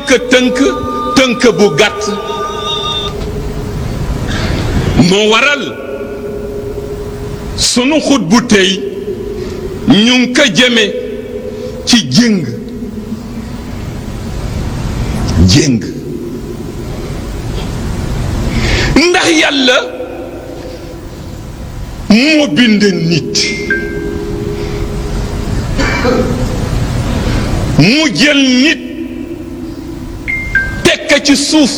tënk bu gàtt moo waral sunu xut bu tey ñu ngi ko jëme ci jéng ndax yàlla moo bind nit mu jël nit tekk ci suuf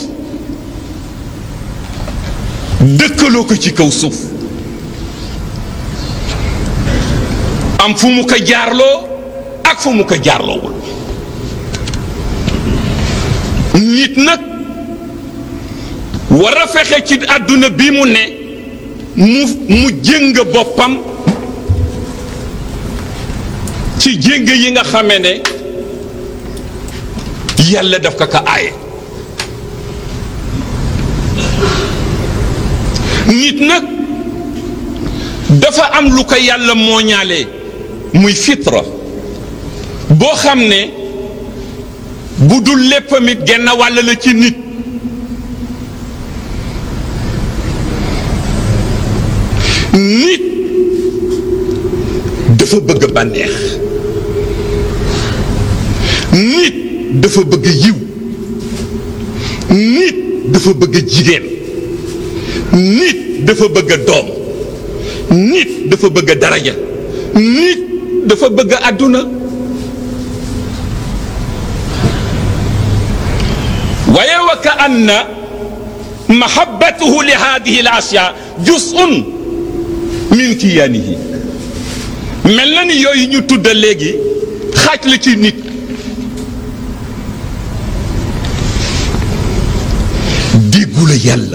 dëkkaloo ko ci kaw suuf am fu mu ko jaarloo ak fu mu ko jaarloowul nit nag war a fexe ci àdduna bi mu ne mu jéng boppam ci jéng yi nga xame ne yàlla daf ko aaye nit nag dafa am lu ko yàlla mooñaale muy fitra boo xam ne bu dul léppamit genn wàll la ci nit nit dafa bëgg bànneex nit dafa bëgg yiw nit dafa bëgg jigéen nit dafa bëgg doom nit dafa bëgg daraja nit dafa bëgg àdduna waaye wa ka anna mahabbatuhu li hadihi al asya juz'un min kiyaanihi mel na ni yooyu ñu tudda léegi xaaj la ci nit déggu la yàlla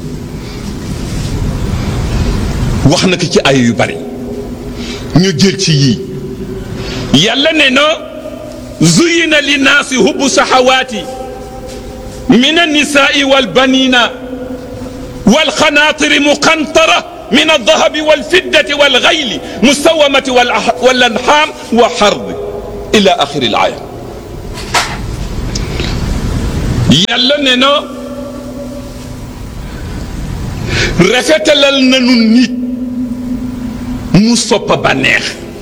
wax na ko ci ay yu bari ñu jël ci yii yàlla ne na zuyina linnaasi hubbu sahawaati min annisaai walbanina walxanaatiri muqantara min aldahabi walfiddati walxayli musawamati walanxaam wa xardi ila axiri alaaya yàlla ne na rafetalal nanu nit mu soppa bànneex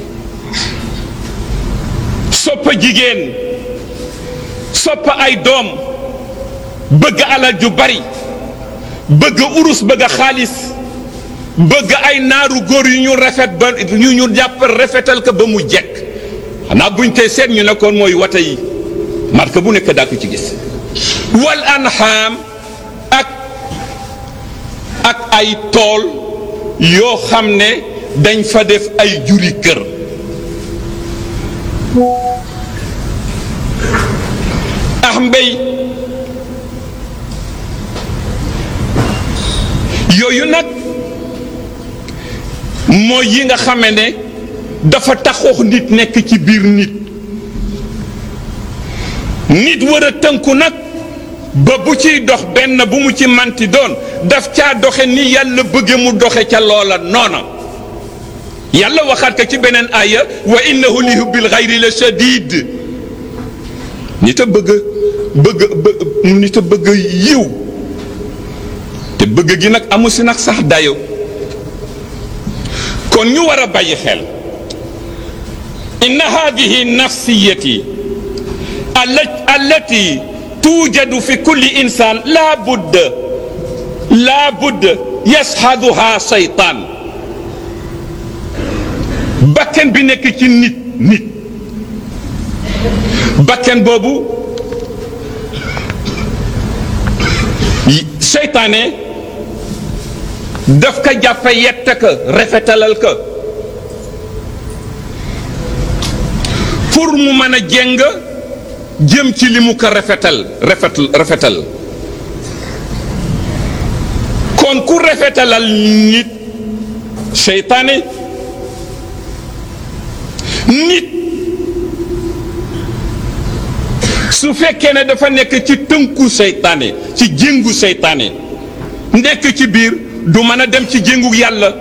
soppa jigéen soppa ay doom bëgg alal ju bari bëgg urus bëgg xaalis bëgg ay naaru góor yu ñu rafet ba ñu jàpp rafetal ko ba mu jekk xanaa buñ tey seet ñu nekkoon mooy wata yi marque bu nekk daa ko ci gis wal anxaam ak ay tool yoo xam ne dañ fa def ay juri kër ax mbéy yooyu nag mooy yi nga xame ne dafa taxoox nit nekk ci biir nit war a tënku nag ba bu ciy dox benn bu mu ci manti doon daf caa doxe ni yàlla bëgge mu doxe ca loola noona yàlla waxaat ko ci beneen aaya wa innahu li hubbil xayri la shadid nit a bëgg yiw te bëgg gi nag amu si nag sax dayo kon ñu war a bàyyi xel inna hadihi nafsiyati allati توجد في كل إنسان لا بد يشهدها شيطان bakken bi nekk ci nit bakken boobu seytaane daf ko jàppe yett ko rafetalal ko pour mu mën a jéng jëm ci li mu ko rafetal kon ku rafetalal nit seytaane nit su fekkee ne dafa nekk ci tënku seytaane ci jéngu seytaane nekk ci biir du mën a dem ci jéngu yàlla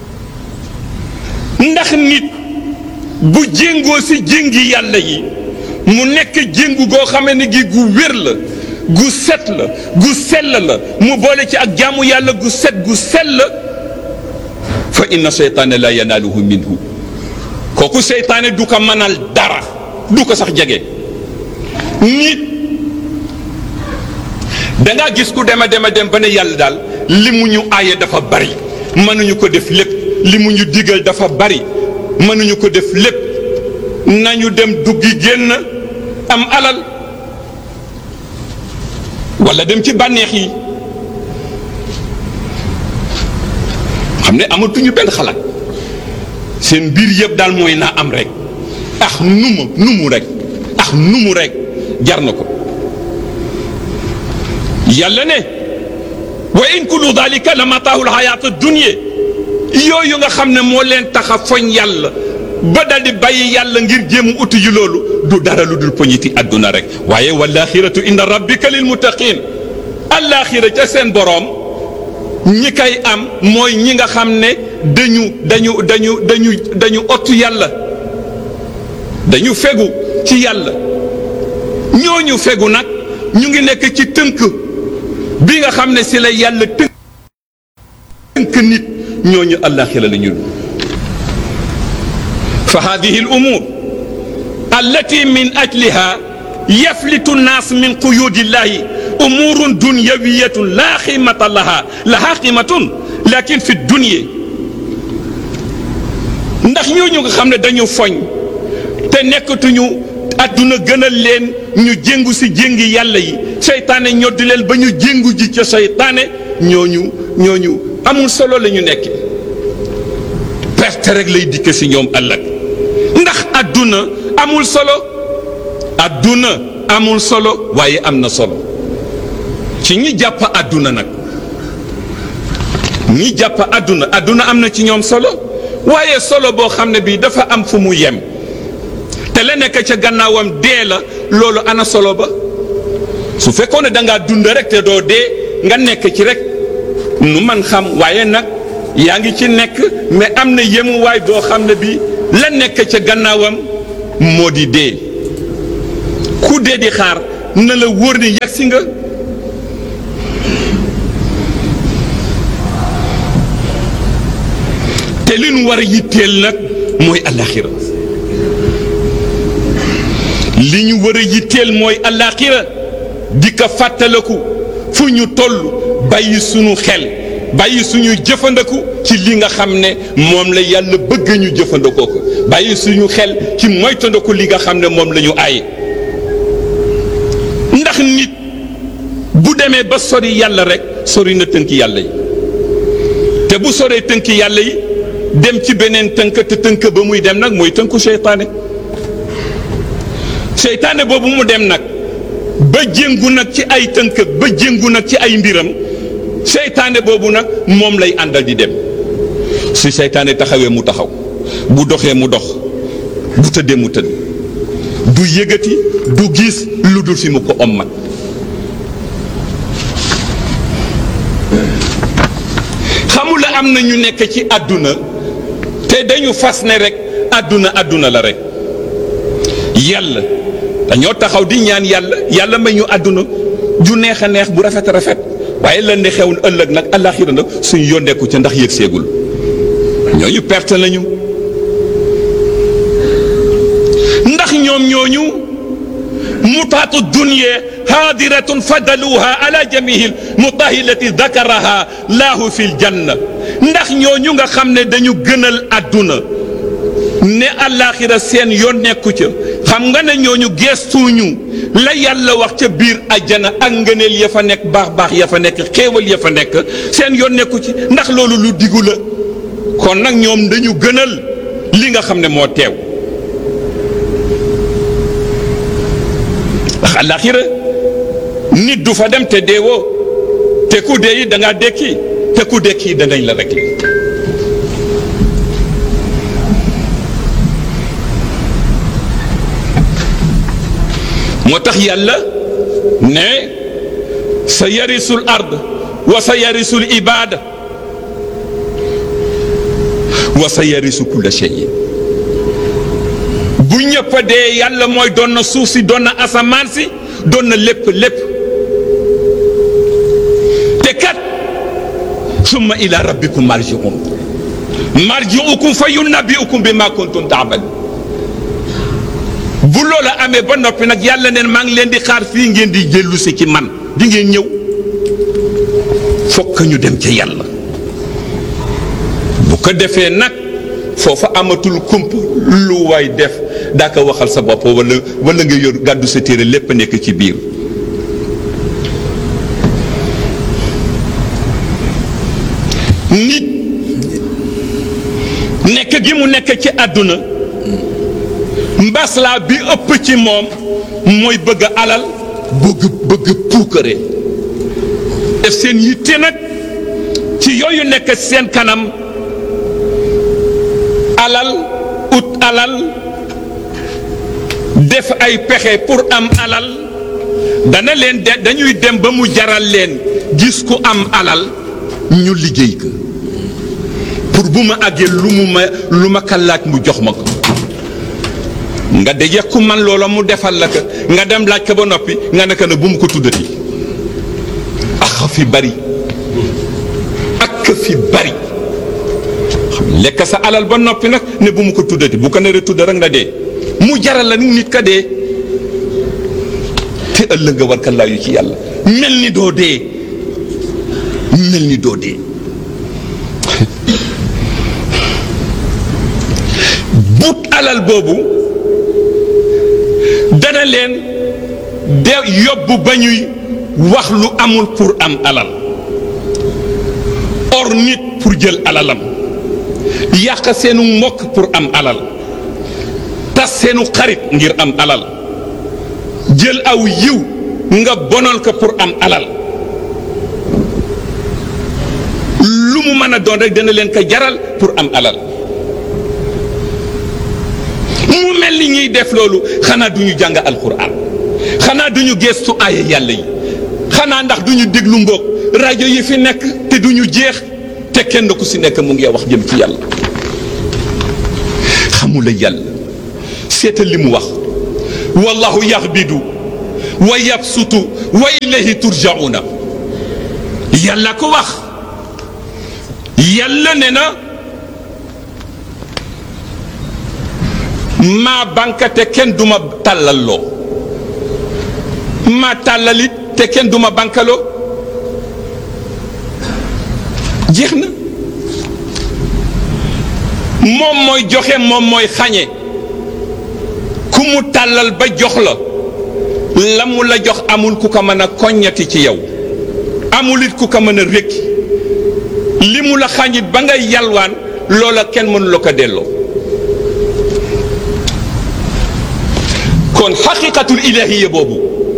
ndax nit bu jéngoo si jéngi yàlla yi mu nekk jéngu goo xamee ne gi gu wér la gu set la gu sell la mu boole ci ak jaamu yàlla gu set gu sell fa inna seytaane la yanaaluhu minhu kooku seytaane du ko mënal dara du ko sax jege. nit dangaa gis ku dem ba ne yàlla daal li mu ñu aaye dafa bari mënuñu ko def lépp li mu ñu digal dafa bari mënuñu ko def lépp nañu dem duggi génn am alal wala dem ci bànneex yi xam ne amatuñu benn xalaat seen biir yëpp daal mooy naa am rek numu rek jar na ko. yàlla ne wa in kullu dalika la mataahu lxayaat dunya yooyu nga xam ne moo leen tax a foñ yàlla ba dal di bàyyi yàlla ngir jéem uti ji loolu du dara lu dul poñiti àdduna rek waaye walaxiratu inda rabbika lil muttaqin alaxira ca seen boroom ñi kay am mooy ñi nga xam ne dañu ottu yàlla dañu fegu ci yàlla ñooñu fegu nag ñu ngi nekk ci tënk bi nga xam ne si la yàlla tënk nit ñooñu àllaaxira la ñu fa hadihi al umur allati min ajliha yaflitu nnaas min quyudillahi umurun dunyawiyatun la qiimata laha qiimatun lakin fi dunya ndax ñooñu nga xam ne dañu foñ te nekkatuñu adduna gënal leen ñu jéngu si jéngi yàlla yi seytaane ñoddi leen ba ñu jéngu ji ca seytaane ñooñu amul solo la ñu nekk perte rek lay dikke si ñoom ëllëg ndax adduna amul solo waaye am na solo ci ñi jàpp adduna nag ñi jàpp adduna am na ci ñoom solo waaye solo boo xam ne bii dafa am fu mu yem te la nekk ca gannaawam dee la loolu ana solo ba su fekkoon ne da ngaa dund rek te doo dee nga nekk ci rek nu man xam waaye nag yaa ngi ci nekk mais am na yemuwaay boo xam ne bi la nekk ca gannaawam moo di dee ku dee di xaar na la wóor ni yagsi nga te li nu war a yitteel nag mooy alaxira li ñu war a yitteel mooy alaxira di ko fàttaliku fu ñu toll bàyyi suñu xel bàyyi suñu jëfandiku ci li nga xam ne moom la yàlla bëgg ñu jëfandikoo ko bàyyi suñu xel ci moytandiku li nga xam ne moom la ñu aaye ndax nit bu demee ba sori yàlla rek sori na tënk yàlla yi te bu soree tënk yàlla yi dem ci beneen tënk te tënk ba muy dem nag mooy tënku seytaane boobu mu dem nag ba jéngu nag ci ay tënk ba jéngu nag ci ay mbiram seytaane boobu nag moom lay àndal di dem su seytaane taxawee mu taxaw bu doxee mu dox bu tëddee mu tëdd du yëgati du gis lu dul fi mu ko ommat xamula am na ñu nekk ci àdduna te dañu fas ne rek àdduna la rek yàlla dañoo taxaw di ñaan yàlla may ñu àdduna ju neex a neex bu rafet a rafet waaye lan ne xew ëllëg nag àllaaxira nag suñu yónneeku ca ndax yëg seegul ñooñu perte lañu ndax ñoom ñooñu mutaatu dunya haadiratun fadaluha ala jamihi mutaahi lati dakaraha laahu fi ljanna ndax ñooñu nga xam ne dañu gënal àdduna ne àllaaxira seen yoon nekku ca xam nga ne ñooñu geestuñu la yàlla wax ca biir àjjana ak ngëneel ya fa nekk baax ya fa nekk xéewal ya fa nekk seen yoon nekku ci ndax loolu lu diggu la kon nag ñoom dañu gënal li nga xam ne moo teew ndax àllaaxira nit du fa dem te deewoo te ku dee yi da ngaa dekki te ku dekki danañ la rek moo tax yàlla ne sa yarisul ard wa sa yarisul ibaada wa sa yarisu kulla shay bu ñëpp a dee yàlla mooy doon na suuf si doon na asamaan si doon na lépp lépp te kat summa ila rabbikum marji'ukum fa yunabbi'ukum bima kuntum ta'malun bu loola amee ba noppi nag yàlla neen maa ngi leen di xaar fii ngeen di jëllu si ci man di ngeen ñëw fokk ñu dem ca yàlla bu ko defee nag foofa amatul kump lu waay def daa ko waxal sa bopp wala nga yor gàddu sa téere lépp nekk ci biir nit nekk gi mu nekk ci àdduna mbaslaa bi ëpp ci moom mooy bëgg alal bëgg puukare def seen yitte nag ci yooyu nekk seen kanam alal def ay pexe pour am alal dana leen dañuy dem ba mu jaral leen gis ku am alal ñu liggéey ko pour bu ma àggee lu ma laaj mu jox ma ko nga daje ku man loola mu defal la ko nga dem laaj ko ba noppi nga ne ko ne bu mu ko tuddati ak fi bari lekk sa alal ba noppi nag ne bu mu ko tuddati bu ko naree tudd rek nga dee mu jaral la nit ka dee te ëllëg nga war ka laayu ci yàlla mel ni doo dee but alal boobu dana leen de yóbbu ba ñuy wax lu amul pour am alal or nit pour jël alalam yàq seenu mbokk pour am alal tas seenu xarit ngir am alal jël aw yiw nga bonal ko pour am alal lu mu mën a doon rek dana leen ko jaral pour am alal mu mel ni ñuy def loolu xanaa du ñu jàng alquran xanaa du ñu geestu aaya yàlla yi xanaa ndax du ñu déglu mbokk rajo yi fi nekk te du ñu jeex te kenn ku si nekk mu ngi wax jëm ci yàlla xamula yàlla seetal li mu wax wallahu yaxbidu wa yabsutu wa ilayhi turjauna yàlla ko wax yàlla ne na maa banka te kenn duma tàllal loo maa tàllalit te kenn duma bankaloo jeex na moom mooy joxe moom mooy xañe ku mu tàllal ba jox la mu la jox amul ku ko mën a koññati ci yow amul it ku ko mën a rékki li mu la xañit ba ngay yalwaan loola kenn mënu la ko delloo kon xaqiqatul ilahiyya boobu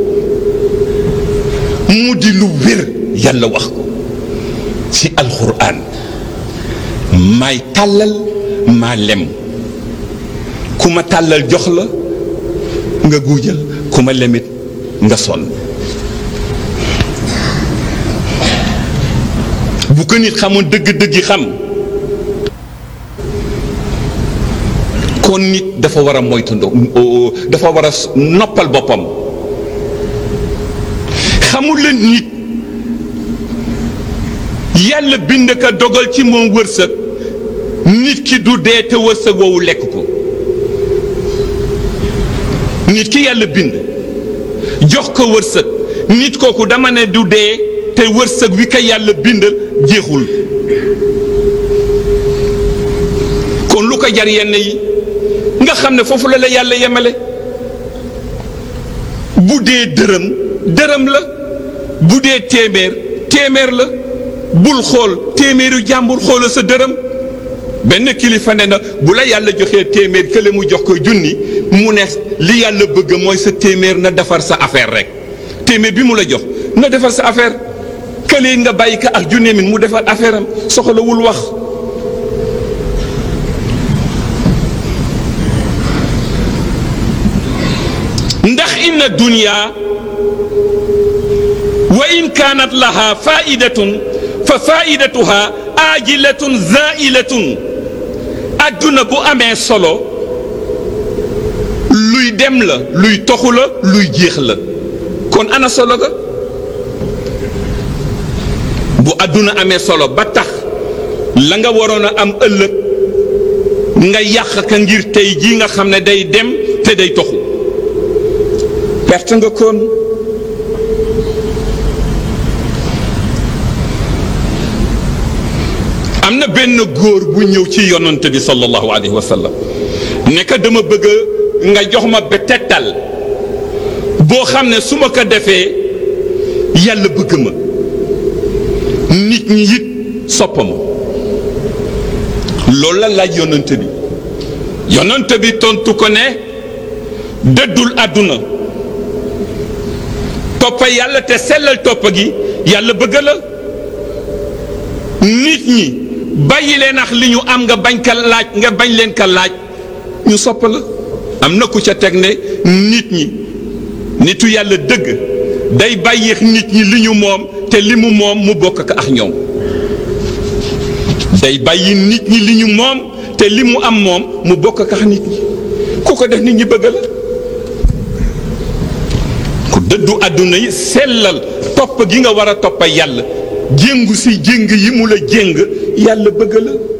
mu di lu wér yàlla wax ko ci alquran maay tàllal maa lem ku ma tàllal jox la nga guujal ku ma lemit nga sonn bu ko nit xamoon dëgg-dëggi xam kon nit dafa war a moytandoo dafa war a noppal boppam xamul leen nit yàlla bind ka dogal ci moom wërsëg nit ki du dee te wërsëg woowu lekk ko nit ki yàlla bind jox ko wërsëg nit kooku dama ne du dee te wërsëg wi ko yàlla bind jeexul kon lu ko jar yenn yi nga xam ne foofu la yàlla yemale bu dee dërëm la bu dee téeméer la bul xool téeméeru jàmbur xoola sa dërëm benn kilifa ne na bu la yàlla joxee téeméer kële mu jox ko junni mu ne li yàlla bëgg mooy sa téeméer na defar sa affaire rek téeméer bi mu la jox na defar sa affaire kële nga bàyyi ko ak junni mi mu defar affaire am soxlawul wax ndax inna dunya wa in kaanat laha faidatun fa faidatuha ajilatun zailatun adduna bu amee solo luy dem la luy toxu la luy jeex la kon ana solo ga bu àdduna amee solo ba tax la nga waroon a am ëllëg nga yàq ka ngir tey jii nga xam ne day dem te day toxu perte nga kon am na benn góor bu ñëw ci yonante bi sallallahu alayhi wa sallam ne ko dama bëgg nga jox ma ba tettal boo xam ne su ma ko defee yàlla bëgg ma nit ñi it sopp ma loolu la laaj yonante bi tontu ko ne dëddul àdduna toppa yàlla te sellal toppa gi yàlla bëgg la nit ñi bàyyi leen ak li ñu am nga bañ ka laaj nga bañ leen ka laaj ñu sopp la am na ku ca teg ne nit ñi nitu yàlla dëgg day bàyyi nit ñi li ñu moom te li mu moom mu bokk ko ak ñoom day bàyyi nit ñi li ñu moom te li mu am moom mu bokk ko ak nit ñi ku ko def nit ñi bëgg la ku dëddu àdduna yi sellal topp gi nga war a toppa yàlla jéngu si jéng yi mu la jéng yàlla bëgg la